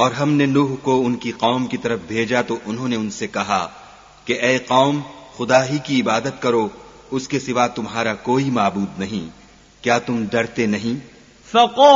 और हमने नूह को उनकी कौम की तरफ भेजा तो उन्होंने उनसे कहा कि ऐ कौम, खुदा ही की इबादत करो, उसके सिवा तुम्हारा कोई माबूद नहीं। क्या तुम डरते नहीं?